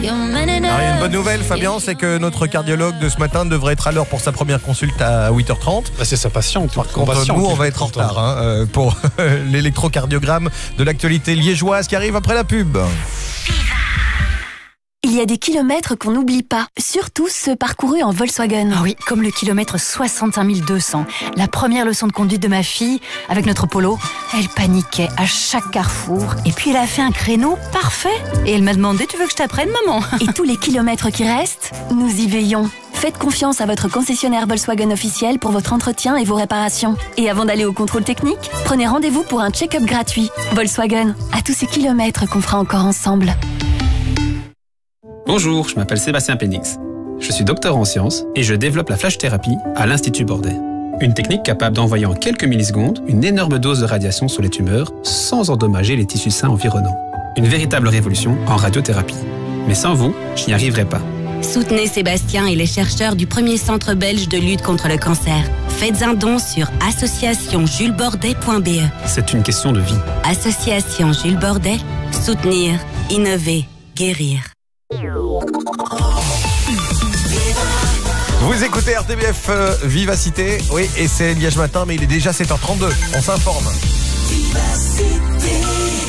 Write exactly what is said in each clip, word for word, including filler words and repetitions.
Alors, il y a une bonne nouvelle, Fabien, c'est que notre cardiologue de ce matin devrait être à l'heure pour sa première consulte à huit heures trente. Bah c'est sa patiente. Par contre, nous, on va être en retard hein, pour l'électrocardiogramme de l'actualité liégeoise qui arrive après la pub. Il y a des kilomètres qu'on n'oublie pas, surtout ceux parcourus en Volkswagen. Ah oui, comme le kilomètre soixante-cinq mille deux cents. La première leçon de conduite de ma fille, avec notre Polo, elle paniquait à chaque carrefour. Et puis elle a fait un créneau parfait. Et elle m'a demandé, tu veux que je t'apprenne, maman? Et tous les kilomètres qui restent, nous y veillons. Faites confiance à votre concessionnaire Volkswagen officiel pour votre entretien et vos réparations. Et avant d'aller au contrôle technique, prenez rendez-vous pour un check-up gratuit. Volkswagen, à tous ces kilomètres qu'on fera encore ensemble. Bonjour, je m'appelle Sébastien Pénix. Je suis docteur en sciences et je développe la flash-thérapie à l'Institut Bordet. Une technique capable d'envoyer en quelques millisecondes une énorme dose de radiation sur les tumeurs sans endommager les tissus sains environnants. Une véritable révolution en radiothérapie. Mais sans vous, je n'y arriverai pas. Soutenez Sébastien et les chercheurs du premier centre belge de lutte contre le cancer. Faites un don sur association jules bordet point b e. C'est une question de vie. Association Jules Bordet, soutenir, innover, guérir. Vous écoutez R T B F euh, Vivacité, oui, et c'est Liège Matin, mais il est déjà sept heures trente-deux, on s'informe. Vivacité.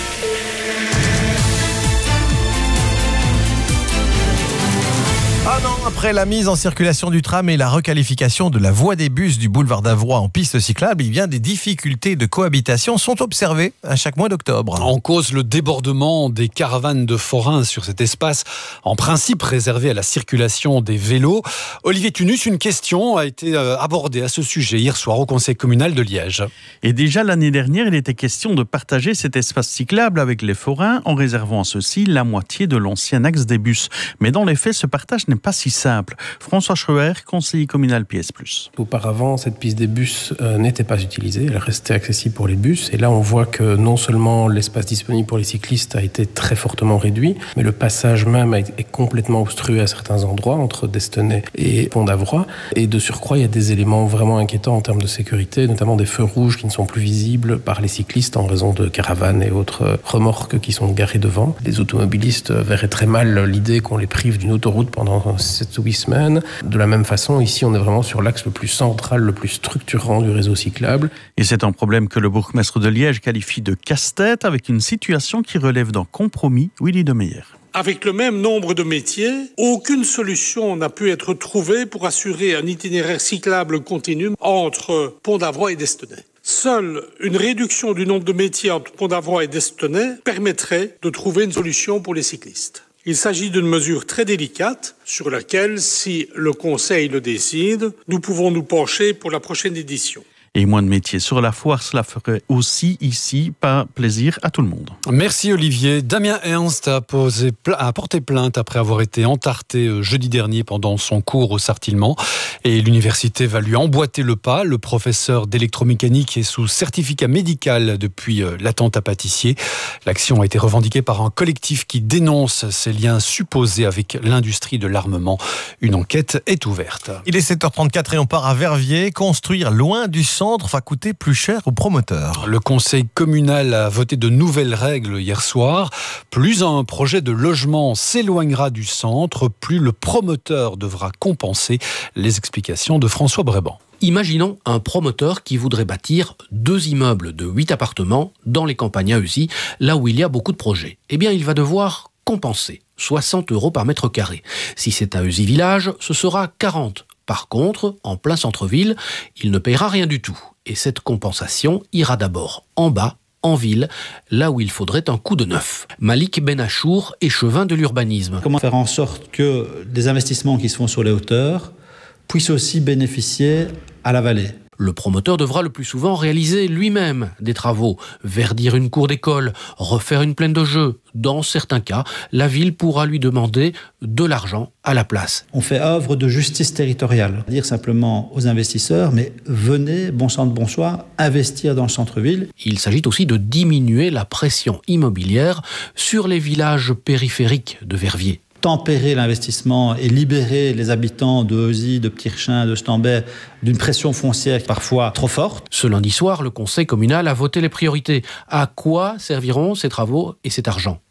Ah non, après la mise en circulation du tram et la requalification de la voie des bus du boulevard d'Avroy en piste cyclable, eh bien des difficultés de cohabitation sont observées à chaque mois d'octobre. En cause le débordement des caravanes de forains sur cet espace, en principe réservé à la circulation des vélos. Olivier Tunus, une question a été abordée à ce sujet hier soir au conseil communal de Liège. Et déjà l'année dernière, il était question de partager cet espace cyclable avec les forains en réservant à ceux-ci la moitié de l'ancien axe des bus. Mais dans les faits, ce partage n'est pas si simple. François Schreuer, conseiller communal P S plus. Auparavant, cette piste des bus euh, n'était pas utilisée, elle restait accessible pour les bus. Et là, on voit que non seulement l'espace disponible pour les cyclistes a été très fortement réduit, mais le passage même est complètement obstrué à certains endroits, entre Destenay et Pont d'Avroy. Et de surcroît, il y a des éléments vraiment inquiétants en termes de sécurité, notamment des feux rouges qui ne sont plus visibles par les cyclistes en raison de caravanes et autres remorques qui sont garées devant. Les automobilistes verraient très mal l'idée qu'on les prive d'une autoroute pendant sept ou huit semaines. De la même façon, ici, on est vraiment sur l'axe le plus central, le plus structurant du réseau cyclable. Et c'est un problème que le bourgmestre de Liège qualifie de casse-tête, avec une situation qui relève d'un compromis. Willy Demeyer. Avec le même nombre de métiers, aucune solution n'a pu être trouvée pour assurer un itinéraire cyclable continu entre Pont d'Avroy et Destenay. Seule une réduction du nombre de métiers entre Pont d'Avroy et Destenay permettrait de trouver une solution pour les cyclistes. Il s'agit d'une mesure très délicate sur laquelle, si le Conseil le décide, nous pouvons nous pencher pour la prochaine édition. Et moins de métiers sur la foire, cela ferait aussi ici pas plaisir à tout le monde. Merci Olivier. Damien Ernst a, posé, a porté plainte après avoir été entarté jeudi dernier pendant son cours au Sartillement. Et l'université va lui emboîter le pas. Le professeur d'électromécanique est sous certificat médical depuis l'attentat pâtissier. L'action a été revendiquée par un collectif qui dénonce ses liens supposés avec l'industrie de l'armement. Une enquête est ouverte. Il est sept heures trente-quatre et on part à Verviers. Construire loin du centre va coûter plus cher aux promoteurs. Le conseil communal a voté de nouvelles règles hier soir. Plus un projet de logement s'éloignera du centre, plus le promoteur devra compenser. Les explications de François Bréban. Imaginons un promoteur qui voudrait bâtir deux immeubles de huit appartements dans les campagnes à Ussy, là où il y a beaucoup de projets. Eh bien, il va devoir compenser soixante euros par mètre carré. Si c'est à Ussy Village, ce sera quarante. Par contre, en plein centre-ville, il ne paiera rien du tout. Et cette compensation ira d'abord en bas, en ville, là où il faudrait un coup de neuf. Malik Benachour, échevin de l'urbanisme. Comment faire en sorte que des investissements qui se font sur les hauteurs puissent aussi bénéficier à la vallée ? Le promoteur devra le plus souvent réaliser lui-même des travaux, verdir une cour d'école, refaire une plaine de jeu. Dans certains cas, la ville pourra lui demander de l'argent à la place. On fait œuvre de justice territoriale. Dire simplement aux investisseurs, mais venez, bon sang de bonsoir, investir dans le centre-ville. Il s'agit aussi de diminuer la pression immobilière sur les villages périphériques de Verviers. Tempérer l'investissement et libérer les habitants de Heuzy, de Petit-Rchin, de Stambay d'une pression foncière parfois trop forte. Ce lundi soir, le conseil communal a voté les priorités. À quoi serviront ces travaux et cet argent ?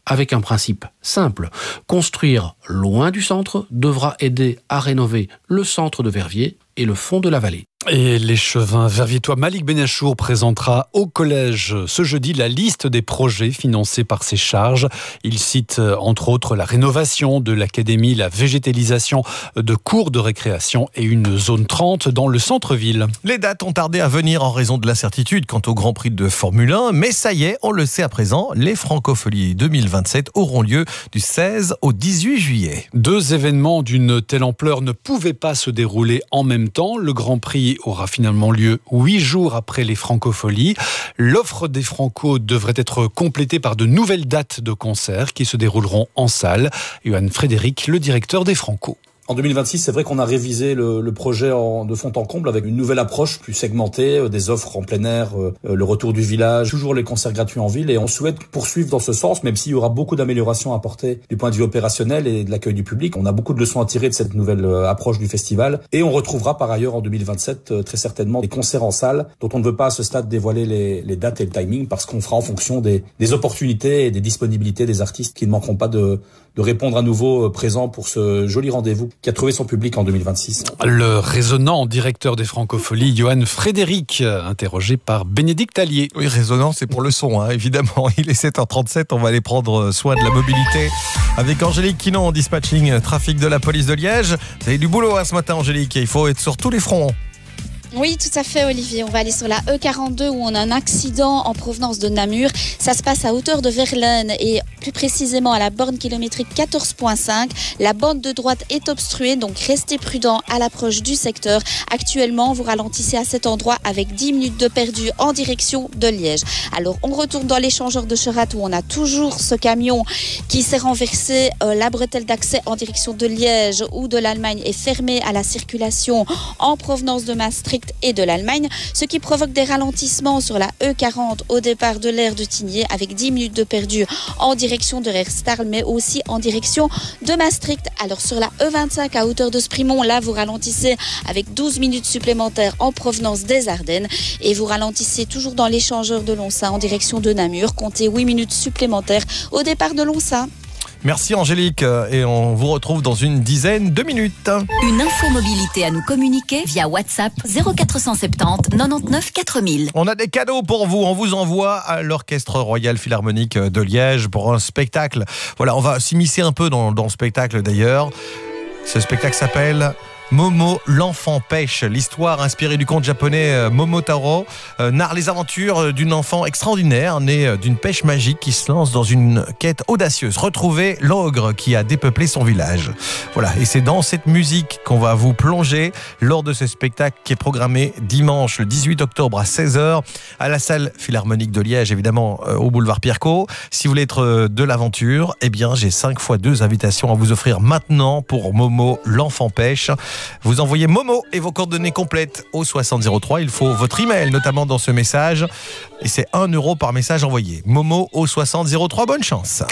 avec un principe simple. Construire loin du centre devra aider à rénover le centre de Verviers et le fond de la vallée. Et l'échevin verviétois Malik Benachour présentera au collège ce jeudi la liste des projets financés par ses charges. Il cite entre autres la rénovation de l'académie, la végétalisation de cours de récréation et une zone trente dans le centre-ville. Les dates ont tardé à venir en raison de l'incertitude quant au Grand Prix de Formule un, mais ça y est, on le sait à présent, les Francopholies deux mille vingt-sept auront lieu du seize au dix-huit juillet. Deux événements d'une telle ampleur ne pouvaient pas se dérouler en même temps. Le Grand Prix aura finalement lieu huit jours après les Francopholies. L'offre des Franco devrait être complétée par de nouvelles dates de concerts qui se dérouleront en salle. Johan Frédéric, le directeur des Franco. En deux mille vingt-six, c'est vrai qu'on a révisé le, le projet en, de fond en comble avec une nouvelle approche plus segmentée, euh, des offres en plein air, euh, le retour du village, toujours les concerts gratuits en ville, et on souhaite poursuivre dans ce sens, même s'il y aura beaucoup d'améliorations à apporter du point de vue opérationnel et de l'accueil du public. On a beaucoup de leçons à tirer de cette nouvelle euh, approche du festival, et on retrouvera par ailleurs en deux mille vingt-sept euh, très certainement des concerts en salle dont on ne veut pas à ce stade dévoiler les, les dates et le timing, parce qu'on fera en fonction des, des opportunités et des disponibilités des artistes qui ne manqueront pas de, de répondre à nouveau présent pour ce joli rendez-vous qui a trouvé son public en deux mille vingt-six. Le résonnant directeur des Francopholies, Johan Frédéric, interrogé par Bénédicte Allier. Oui, résonnant, c'est pour le son, hein, évidemment. Il est sept heures trente-sept, on va aller prendre soin de la mobilité avec Angélique Quinon en dispatching trafic de la police de Liège. Vous avez du boulot hein, ce matin, Angélique, il faut être sur tous les fronts. Oui, tout à fait, Olivier. On va aller sur la E quarante-deux où on a un accident en provenance de Namur. Ça se passe à hauteur de Verlaine et plus précisément à la borne kilométrique quatorze virgule cinq. La bande de droite est obstruée, donc restez prudents à l'approche du secteur. Actuellement, vous ralentissez à cet endroit avec dix minutes de perdu en direction de Liège. Alors, on retourne dans l'échangeur de Cherat où on a toujours ce camion qui s'est renversé. Euh, la bretelle d'accès en direction de Liège ou de l'Allemagne est fermée à la circulation en provenance de Maastricht et de l'Allemagne, ce qui provoque des ralentissements sur la E quarante au départ de l'aire de Tigné avec dix minutes de perdu en direction de Rerstal mais aussi en direction de Maastricht. Alors sur la E vingt-cinq à hauteur de Sprimont, là vous ralentissez avec douze minutes supplémentaires en provenance des Ardennes et vous ralentissez toujours dans l'échangeur de Lonsin en direction de Namur, comptez huit minutes supplémentaires au départ de Lonsin. Merci Angélique et on vous retrouve dans une dizaine de minutes. Une info mobilité à nous communiquer via WhatsApp zéro quatre cent soixante-dix quatre-vingt-dix-neuf quatre mille. On a des cadeaux pour vous, on vous envoie à l'Orchestre Royal Philharmonique de Liège pour un spectacle. Voilà, on va s'immiscer un peu dans, dans le spectacle d'ailleurs. Ce spectacle s'appelle Momo l'enfant pêche. L'histoire inspirée du conte japonais Momotaro euh, narre les aventures d'une enfant extraordinaire née d'une pêche magique qui se lance dans une quête audacieuse. Retrouver l'ogre qui a dépeuplé son village. Voilà, et c'est dans cette musique qu'on va vous plonger lors de ce spectacle qui est programmé dimanche le dix-huit octobre à seize heures à la salle Philharmonique de Liège, évidemment euh, au boulevard Pierrecot. Si vous voulez être euh, de l'aventure, eh bien j'ai cinq fois deux invitations à vous offrir maintenant pour Momo l'enfant pêche. Vous envoyez Momo et vos coordonnées complètes au soixante zéro trois. Il faut votre email notamment dans ce message. Et c'est un euro par message envoyé. Momo au soixante zéro trois. Bonne chance.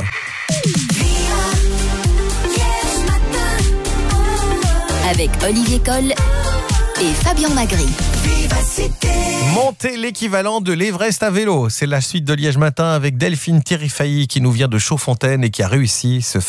Avec Olivier Coll et Fabien Magri. Monter l'équivalent de l'Everest à vélo. C'est la suite de Liège Matin avec Delphine Thierry-Failly qui nous vient de Chaudfontaine et qui a réussi ce